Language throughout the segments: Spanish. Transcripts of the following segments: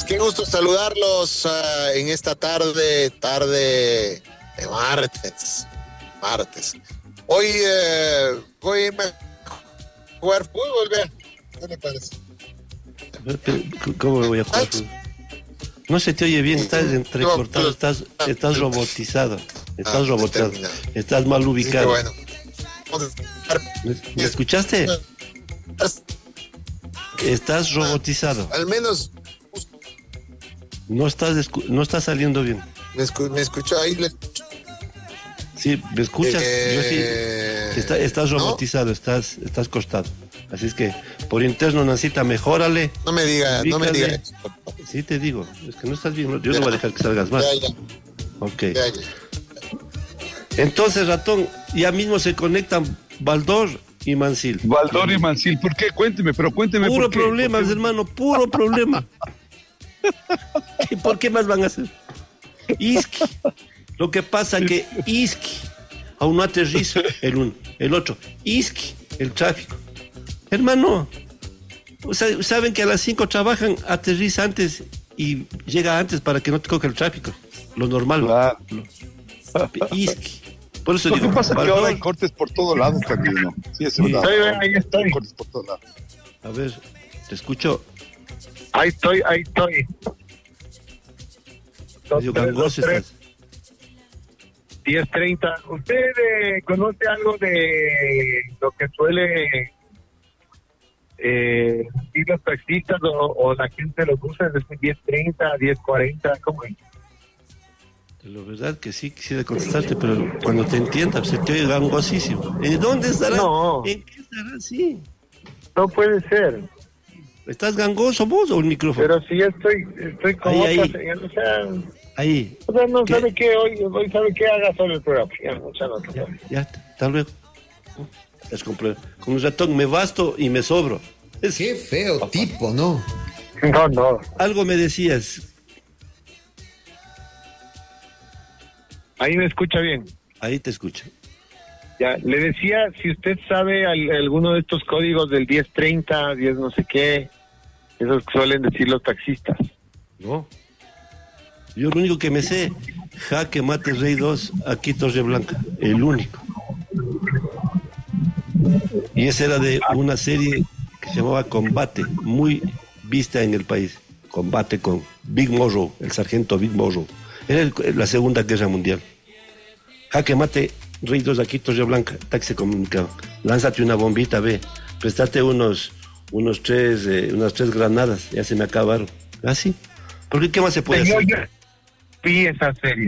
qué gusto saludarlos en esta tarde de martes. Hoy voy a irme a jugar fútbol, vea. ¿Qué le parece? ¿Cómo me voy a jugar fútbol? No se te oye bien, estás entrecortado, estás robotizado, estás mal ubicado. Bueno. ¿Me escuchaste? Estás robotizado. Al menos no estás saliendo bien. ¿Me escuchó ahí? Sí, ¿me escuchas? Yo sí. Estás robotizado, ¿no? estás costado. Así es que por interno, Nancita, mejórale. No me diga. Sí te digo, es que no estás bien. Yo no voy a dejar que salgas más. Ya. Ok. Ya. Entonces, ratón, ya mismo se conectan Baldor y Mancil. Baldor y Mancil, ¿por qué? Cuénteme. Puro problemas, hermano, puro problema. ¿Por qué más van a hacer? Isqui. Lo que pasa que Isqui aún no aterriza el uno, el otro. Isqui, el tráfico. Hermano, saben que a las 5 trabajan, aterriza antes y llega antes para que no te coja el tráfico. Lo normal. Claro. Isqui. Por eso lo digo, que pasa es que ahora hay cortes por todos lados, Camilo. Sí, es verdad. Ahí estoy. Hay cortes por todos lados. A ver, te escucho. Ahí estoy. Medio gangoso estás. 10:30. ¿Usted conoce algo de lo que suele decir los taxistas o la gente los usa desde 10:30, 10:40? ¿Cómo es? La verdad que sí quisiera contestarte, pero cuando te entienda, se te oye gangosísimo. ¿En dónde estará? No. ¿En qué estará? Sí. No puede ser. ¿Estás gangoso vos o el micrófono? Pero si estoy con otra señal, o sea... Ahí. O sea, no sabe qué hoy sabe qué haga sobre el programa. Ya, hasta luego. Es con un ratón me basto y me sobro. Qué feo tipo, ¿no? No. Algo me decías. Ahí me escucha bien. Ahí te escucho. Ya, le decía, si usted sabe alguno de estos códigos del 10:30, 10 no sé qué, esos que suelen decir los taxistas. No. Yo lo único que me sé, Jaque Mate Rey 2, aquí Torre Blanca, el único. Y esa era de una serie que se llamaba Combate, muy vista en el país. Combate con Big Morrow, el sargento Big Morrow. Era la Segunda Guerra Mundial. Jaque Mate Rey 2, aquí Torre Blanca, taxi comunicado. Lánzate una bombita, ve. Prestate unas tres granadas, ya se me acabaron. ¿Ah, sí? ¿Por qué más se puede hacer? Yo vi esa serie.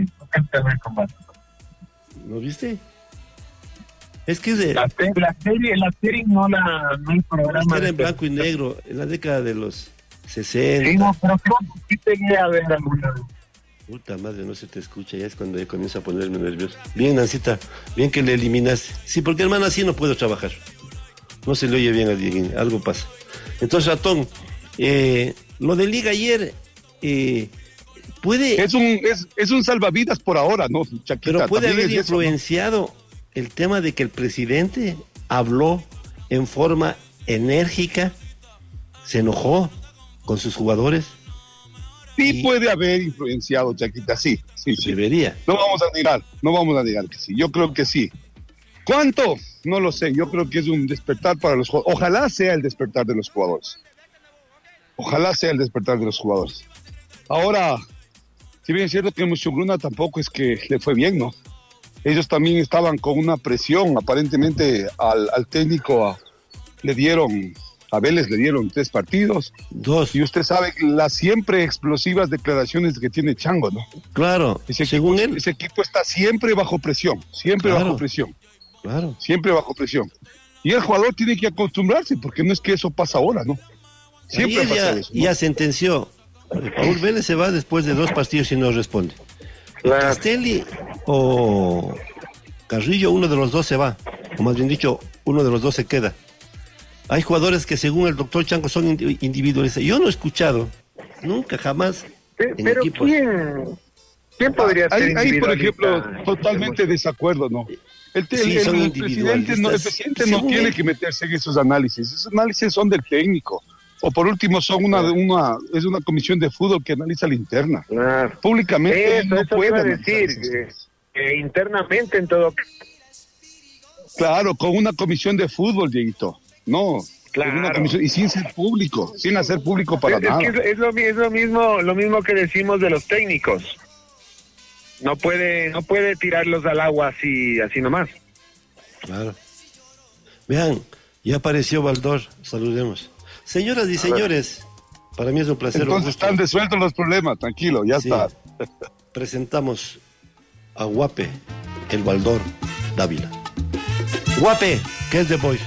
¿No viste? Es que de... La serie no el programa. Es que era en blanco y negro, en la década de los 60. Sí, no, pero sí llegué a ver alguna vez. Puta madre, no se te escucha, ya es cuando comienzo a ponerme nervioso. Bien, Nancita, bien que le eliminaste. Sí, porque hermano, así no puedo trabajar. No se le oye bien a Dieguín, algo pasa. Entonces, ratón, lo de Liga ayer, puede... Es un salvavidas por ahora, ¿no, Chaquita? Pero puede haber influenciado, ¿no? El tema de que el presidente habló en forma enérgica, se enojó con sus jugadores. Sí, puede haber influenciado, Chaquita, sí. Debería. No vamos a negar que sí. Yo creo que sí. ¿Cuánto? No lo sé. Yo creo que es un despertar para los jugadores. Ojalá sea el despertar de los jugadores. Ahora, si bien es cierto que Muchugruna tampoco es que le fue bien, ¿no? Ellos también estaban con una presión. Aparentemente al técnico a Vélez le dieron 3 partidos. 2. Y usted sabe las siempre explosivas declaraciones que tiene Chango, ¿no? Claro, según él. Ese equipo está siempre bajo presión, bajo presión. Claro. Siempre bajo presión. Y el jugador tiene que acostumbrarse, porque no es que eso pasa ahora, ¿no? Siempre pasa eso, ¿no? Ya sentenció. Paul Vélez se va después de 2 partidos y no responde. Claro. Castelli o Carrillo, uno de los dos se va. O más bien dicho, uno de los dos se queda. Hay jugadores que según el doctor Chango son individualistas. Yo no he escuchado, nunca, jamás. Pero ¿quién podría ser Hay, por ejemplo, totalmente desacuerdo, ¿no? El presidente no tiene que meterse en esos análisis. Esos análisis son del técnico. O por último son es una comisión de fútbol que analiza la interna. Claro. Públicamente Eso no puede iba a analizar decir, esas cosas. internamente en todo. Claro, con una comisión de fútbol, Dieguito. No, Claro. con una comisión, y sin ser público, sin hacer público para nada. Que es lo mismo que decimos de los técnicos. No puede tirarlos al agua así nomás. Claro. Vean, ya apareció Baldor, saludemos. Señoras y señores, para mí es un placer. Entonces están resueltos los problemas, tranquilo, ya Sí. está. Presentamos a Guape, el Baldor Dávila. Guape, ¿qué es The Voice?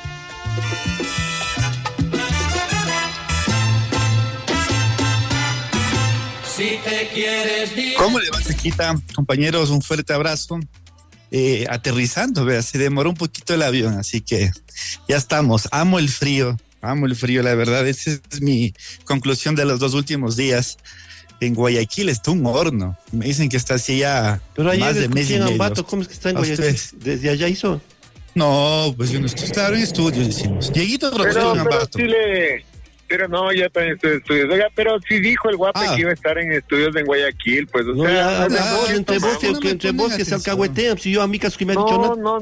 Si te quieres ¿Cómo le va, Sequita? Compañeros, un fuerte abrazo. Aterrizando, vea, se demoró un poquito el avión, así que ya estamos. Amo el frío, la verdad. Esa es mi conclusión de los 2 últimos días. En Guayaquil está un horno. Me dicen que está así ya Pero ayer más de mes y escuché en medio. Ambato, ¿cómo es que está en ¿A Guayaquil? ustedes? Desde allá hizo. No, pues yo no estoy, claro, en estudios, decimos. Dieguito trabajó en Ambato. Pero no, ya está en estudios. Oiga, pero sí dijo el Guape que iba a estar en estudios en Guayaquil, pues, o No, sea, ya, claro, entre vos, no me entre ponen vos que se atención. alcahuetean, si yo a mí caso que me ha dicho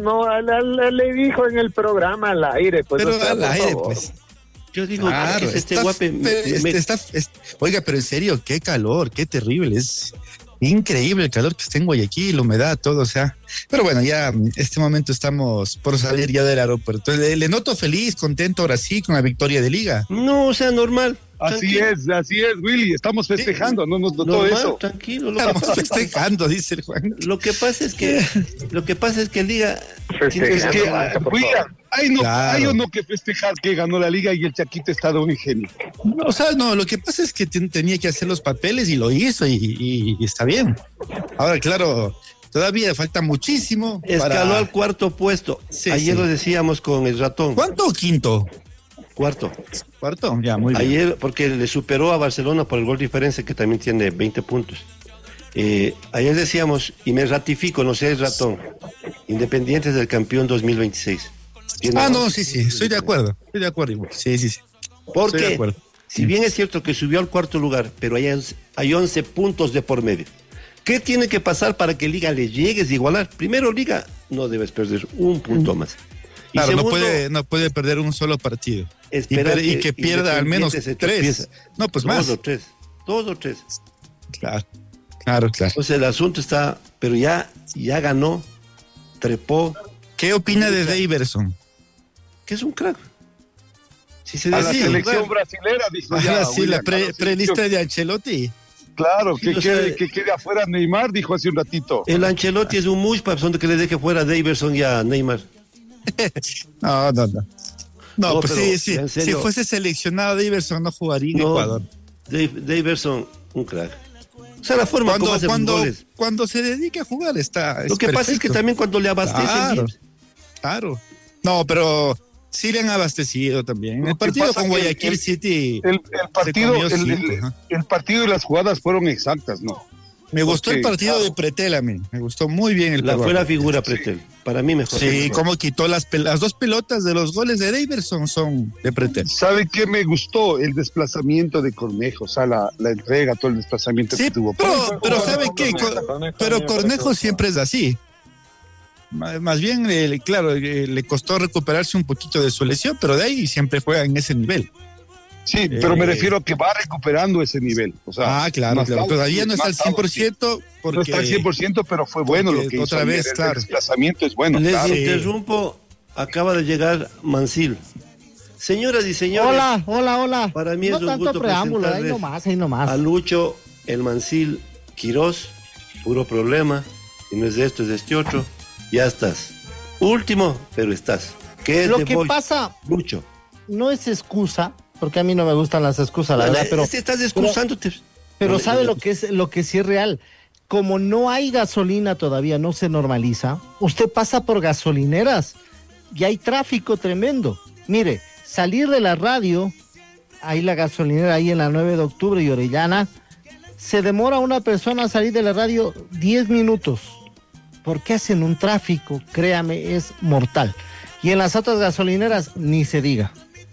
nada. le dijo en el programa al aire, pues. Pero o sea, al por aire, favor. pues. Yo digo, Claro, es este está- Guape. Oiga, pero en serio, qué calor, qué terrible. Es increíble el calor que está en Guayaquil, la humedad, todo, o sea. Pero bueno, ya en este momento estamos por salir ya del aeropuerto. Le noto feliz, contento ahora sí con la victoria de Liga. No, o sea, normal. Así es, Willy, estamos festejando, no todo Normal, eso. tranquilo. Estamos festejando, dice el Juan. Lo que pasa es que Liga Festejando. Es que, por William, hay Claro. o no que festejar que ganó la liga y el Chaquito está de un ingenio. No, o sea, no, lo que pasa es que tenía que hacer los papeles y lo hizo y está bien. Ahora, claro, todavía falta muchísimo. escaló al cuarto puesto. Sí, Ayer sí. lo decíamos con el ratón. ¿Cuánto o quinto? Cuarto. ¿Cuarto? Ya, muy bien. Ayer, porque le superó a Barcelona por el gol diferencia, que también tiene 20 puntos. Ayer decíamos, y me ratifico, no sé el ratón, Independiente es el campeón 2026. No, sí, estoy de acuerdo. Igual. Sí. Estoy de Porque, acuerdo. si bien es cierto que subió al cuarto lugar, pero hay 11 puntos de por medio. ¿Qué tiene que pasar para que Liga le llegues a igualar? Primero, Liga, no debes perder un punto más. Y Claro, segundo, no puede perder un solo partido. esperar Y que pierda al menos Independiente se 3. tropieza. No, pues Dos más. o tres. Claro. Entonces el asunto está, pero ya ganó, trepó, ¿Qué opina de Daverson? que es un crack. Si se A la decide selección jugar, brasilera, dijo Ahora ya. sí, William, la a la selección. prelista de Ancelotti. Claro, Sí, o sea, que quede afuera Neymar, dijo hace un ratito. el Ancelotti es un mush para que le deje fuera a Daverson y a Neymar. No. No, No, pues pero, sí. en Si serio. fuese seleccionado Daverson no jugaría en No, Ecuador. Daverson, un crack. O sea, la forma como hace los goles. Cuando se dedique a jugar está. Lo que pasa es que también cuando le abastecen, Claro. No, pero sí le han abastecido también. Lo El que partido pasa con que Guayaquil City. El partido, comió cinco, ajá. el partido y las jugadas fueron exactas, ¿no? Me gustó el porque, partido claro. de Pretel a mí. Me gustó muy bien el fue la partido. figura Pretel. Para mí mejor. Sí, cómo quitó las 2 pelotas de los goles de Daverson son de Pretel. ¿Sabe qué me gustó? El desplazamiento de Cornejo, o sea, la entrega, todo el desplazamiento Sí, que tuvo. pero ¿sabe qué? Pero Cornejo siempre es así. Más bien, claro, le costó recuperarse un poquito de su lesión, pero de ahí siempre juega en ese nivel. Sí, pero me refiero a que va recuperando ese nivel. O sea, Claro. Todavía no está al 100% porque... No está al 100%, pero fue bueno lo porque que otra hizo vez, ayer. claro. El desplazamiento es bueno. Les claro. interrumpo, acaba de llegar Mancil. Señoras y señores, Hola. para mí no es un tanto gusto preámbulo, ahí presentarles nomás. a Lucho, el Mancil, Quirós, puro problema, y no es de esto, es de este otro, ya estás. Último, pero estás. ¿Qué es Lo de que Boy? pasa Lucho. no es excusa, porque a mí no me gustan las excusas, la verdad, pero Estás excusándote. pero No, ¿sabe no, lo que sí es real? Como no hay gasolina todavía, no se normaliza, usted pasa por gasolineras y hay tráfico tremendo. Mire, salir de la radio, ahí la gasolinera, ahí en la 9 de octubre y Orellana, se demora una persona a salir de la radio 10 minutos. Porque hacen un tráfico, créame, es mortal. Y en las otras gasolineras, ni se diga.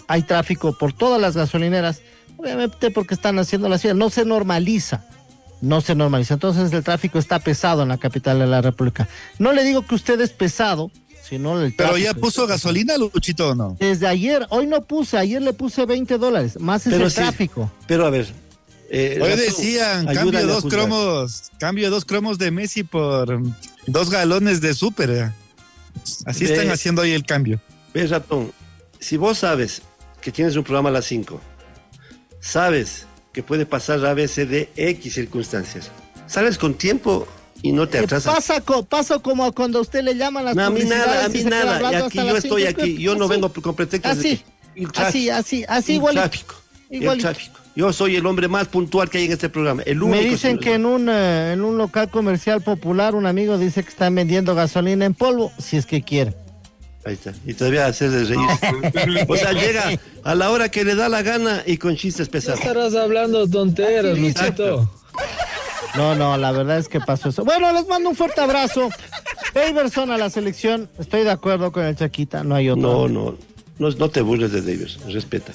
hay tráfico por todas las gasolineras, obviamente porque están haciendo la ciudad, no se normaliza. Entonces el tráfico está pesado en la capital de la República. No le digo que usted es pesado, sino el Pero tráfico. ya puso gasolina, Luchito, ¿o no? Desde ayer, hoy no puse, ayer le puse $20, más es Pero el sí, tráfico. Pero a ver. Hoy Gastón, decían, ayúdame a juzgar. cambio 2 cromos de Messi por 2 galones de súper. Así están haciendo hoy el cambio. Ves, ratón, si vos sabes que tienes un programa a las 5, sabes que puede pasar a veces de X circunstancias, sales con tiempo y no te atrasas. Pasa como cuando a usted le llaman las No, a mí publicidades nada, y se queda y hablando aquí hasta yo las estoy 5, aquí, yo no así. vengo con pretextos de Así, el igualito. tráfico, el Igualito. tráfico. Yo soy el hombre más puntual que hay en este programa, el único. Me dicen que en un local comercial popular un amigo dice que están vendiendo gasolina en polvo, si es que quiere. Ahí está, y todavía hacer de reír. O sea, llega a la hora que le da la gana y con chistes pesados. Estarás hablando tonteras, Luchito. No, la verdad es que pasó eso. Bueno, les mando un fuerte abrazo. Daverson a la selección, estoy de acuerdo con el Chaquita, no hay otro. No te burles de Davis, respeta.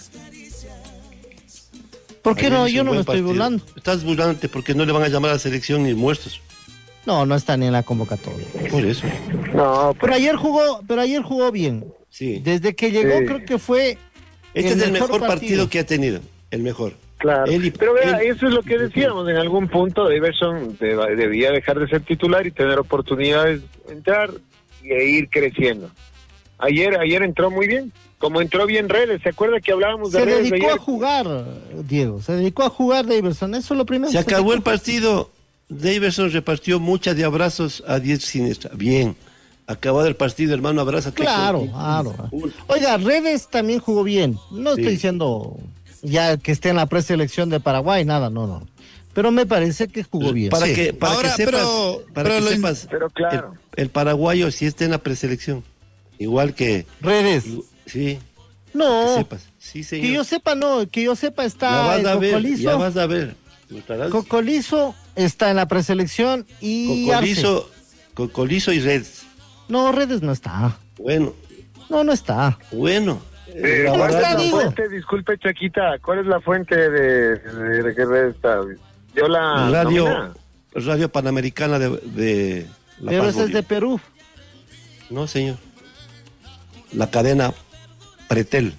¿Por qué no? Ayer hizo Yo un no me buen estoy partido. burlando. Estás burlándote porque no le van a llamar a la selección ni muertos. No está ni en la convocatoria. Por eso. No, Pero ayer jugó bien. Sí. Desde que llegó Sí. creo que fue Este es el mejor partido que ha tenido. El mejor. claro. Él Pero vea, él- eso es lo que decíamos, en algún punto Daverson debía dejar de ser titular y tener oportunidades de entrar e ir creciendo. Ayer entró muy bien, como entró bien Redes, ¿se acuerda que hablábamos de se Redes dedicó ayer? a jugar, Diego. Se dedicó a jugar Daverson. Eso es lo primero. Se acabó el dedicó. partido. Daverson repartió muchas de abrazos a 10 Siniestra. Bien. Acabado el partido, hermano, abrázate. Claro. Oiga, Redes también jugó bien. No Sí. estoy diciendo ya que esté en la preselección de Paraguay, nada, no. Pero me parece que jugó bien. Para Sí. que Ahora, sepas, pero lo- sepas, Pero claro. el paraguayo sí está en la preselección. Igual que... Redes. Sí, que No. sepas. Sí, señor. Que yo sepa, no. Que yo sepa Ya está vas a ver, Cocolizo. ya vas a ver. ¿Notarás? Cocolizo está en la preselección y Arce. Cocolizo y Reds. No, Redes no está. Bueno, No está. bueno. ¿Cómo ¿Cuál está, es la digo? fuente? Disculpe, Chaquita, ¿cuál es la fuente de que Redes está? Yo la Radio, Radio Panamericana de La Pero Paz, ese es de Bolivia. Perú. No, señor. La cadena Pretel.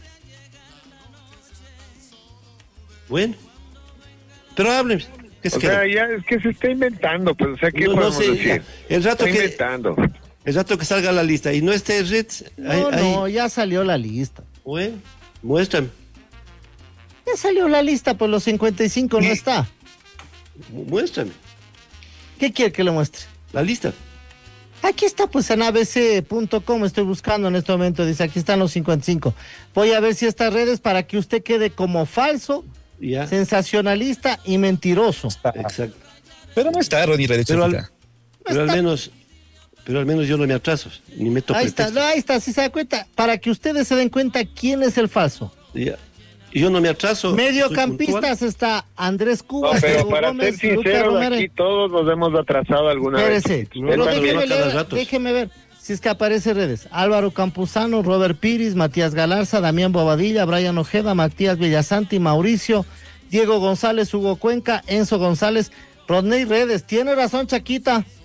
Bueno. Pero hablen. ¿Qué es O que sea, ya es que se está inventando, pues, o sea, ¿qué no podemos sé, decir? ya. El rato Está que inventando. salga la lista y no esté Reds, No, ya salió la lista. bueno, muéstrame. Ya salió la lista, pues los 55 no está. Muéstrame ¿Qué quiere que le muestre? la lista. Aquí está, pues en abc.com, estoy buscando en este momento, dice, aquí están los 55. Voy a ver si estas redes para que usted quede como falso, Ya. sensacionalista y mentiroso. Exacto. Pero no está Ronnie Redes. Pero al, Chaquita. pero al menos yo no me atraso, ni meto Ahí está, pretextos. ahí está, si se da cuenta, para que ustedes se den cuenta quién es el falso. Ya. Y yo no me atraso. soy puntual. Mediocampistas está Andrés No, Cubas, pero Diego para Gómez, ser Luca sinceros, Romero. aquí todos nos hemos atrasado alguna vez. Espérese, No, pero no, déjeme, no, cada leer, rato. déjeme ver si es que aparece redes. Álvaro Campuzano, Robert Piris, Matías Galarza, Damián Bobadilla, Brian Ojeda, Matías Villasanti, Mauricio, Diego González, Hugo Cuenca, Enzo González, Rodney Redes. Tiene razón, Chaquita.